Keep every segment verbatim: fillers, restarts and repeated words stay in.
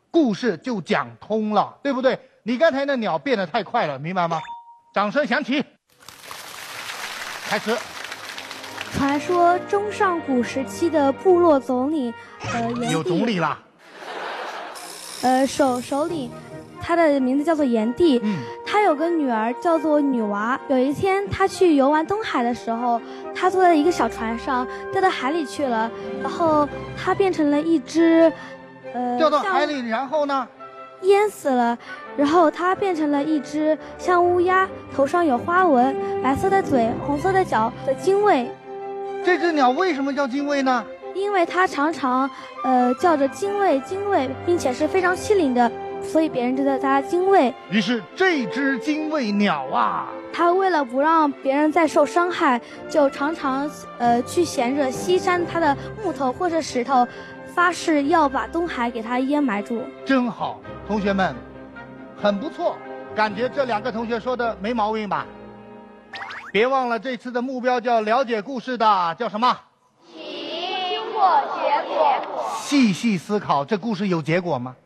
故事就讲通了，对不对？你刚才那鸟变得太快了，明白吗？掌声响起，开始。 传说中上古时期的部落总理，呃，炎帝有总理啦。 呃，首首领，他的名字叫做炎帝。 嗯， 他有个女儿叫做女娃。有一天，他去游玩东海的时候，他坐在一个小船上，掉到海里去了。然后他变成了一只，呃， 掉到海里，然后呢？ 淹死了。然后他变成了一只像乌鸦，头上有花纹，白色的嘴，红色的脚的精卫。 这只鸟为什么叫精卫呢？ 因为它常常，呃，叫着精卫精卫，并且是非常机灵的，所以别人就叫它精卫。 于是这只精卫鸟啊， 它为了不让别人再受伤害，就常常呃去衔着西山它的木头或者石头，发誓要把东海给它淹埋住。 真好，同学们，很不错，感觉这两个同学说的没毛病吧？别忘了这次的目标叫了解故事的叫什么？ 经过结果。 细细思考，这故事有结果吗？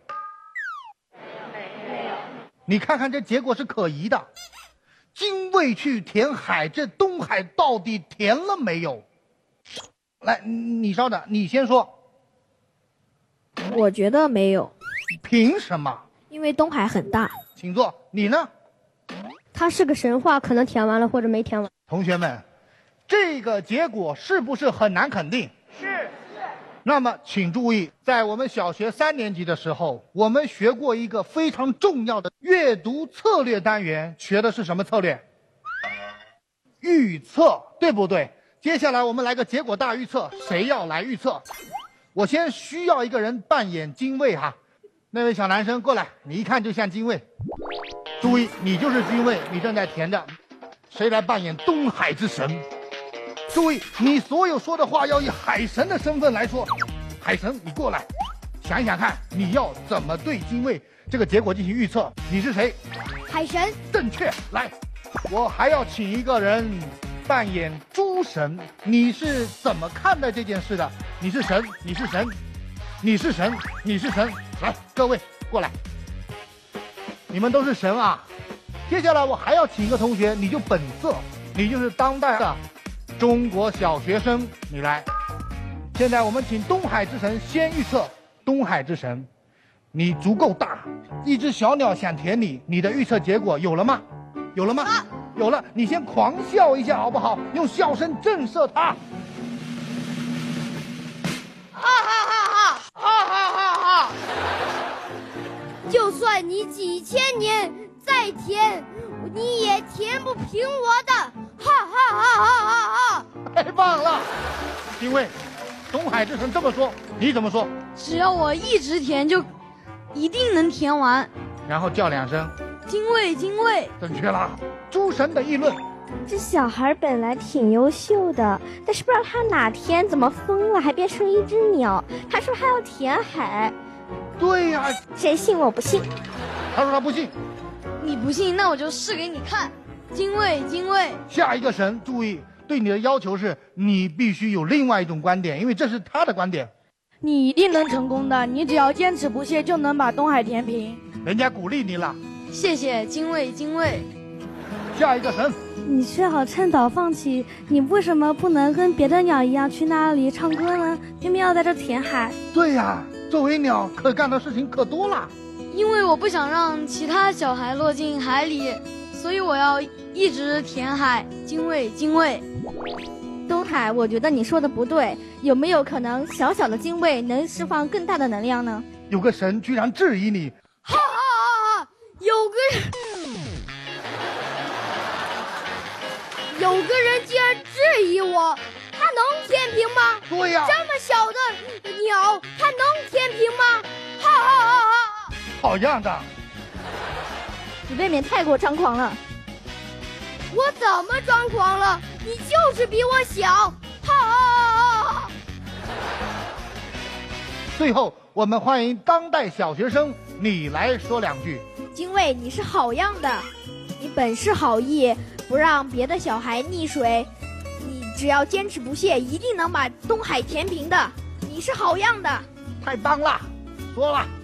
没有。 你看看这结果是可疑的。精卫去填海，这东海到底填了没有？来，你稍等，你先说。 我觉得没有。 凭什么？ 因为东海很大。 请坐。你呢？ 它是个神话，可能填完了或者没填完。 同学们，这个结果是不是很难肯定？ 是。 那么请注意，在我们小学三年级的时候，我们学过一个非常重要的阅读策略单元，学的是什么策略？预测，对不对？接下来我们来个结果大预测，谁要来预测？我先需要一个人扮演精卫哈，那位小男生过来，你一看就像精卫。注意，你就是精卫，你正在填着。谁来扮演东海之神？注意，你所有说的话要以海神的身份来说。海神，你过来，想一想看，你要怎么对精卫这个结果进行预测？你是谁？ 海神。 正确。来，我还要请一个人扮演诸神，你是怎么看待这件事的？你是神，你是神，你是神，你是神。来，各位过来，你们都是神啊。接下来我还要请一个同学，你就本色，你就是当代的中国小学生，你来。现在我们请东海之神先预测。东海之神，你足够大，一只小鸟想舔你，你的预测结果有了吗？有了吗？啊、有了，你先狂笑一下好不好？用笑声震慑它。 哈哈哈哈哈哈哈哈！ 就算你几千年再填，你也填不平我的，哈哈哈哈哈哈！ 太棒了，精卫，东海之神这么说，你怎么说？ 只要我一直填，就一定能填完。 然后叫两声， 精卫，精卫。 正确了。诸神的议论。 这小孩本来挺优秀的，但是不知道他哪天怎么疯了，还变成一只鸟。他说他要填海。 对呀、啊， 谁信我不信。 他说他不信。 你不信，那我就试给你看。精卫，精卫。 下一个神，注意，对你的要求是你必须有另外一种观点，因为这是他的观点。 你一定能成功的，你只要坚持不懈，就能把东海填平。 人家鼓励你了。 谢谢精卫，精卫。 下一个神。 你最好趁早放弃，你为什么不能跟别的鸟一样去那里唱歌呢？偏偏要在这填海。 对呀、啊，作为鸟可干的事情可多了。 因为我不想让其他小孩落进海里，所以我要一直填海。精卫，精卫。 东海，我觉得你说的不对，有没有可能小小的精卫能释放更大的能量呢？ 有个神居然质疑你。 哈哈哈哈！有个人。有个人竟然质疑我，他能填平吗？ 对呀、啊， 这么小的鸟，它能填平吗？哈哈哈哈！ 好样的！ 你未免太过张狂了。 我怎么张狂了？你就是比我小，哈哈哈哈！ 最后，我们欢迎当代小学生，你来说两句。 精卫，你是好样的，你本是好意。不让别的小孩溺水，你只要坚持不懈，一定能把东海填平的。你是好样的， 太棒了！说了。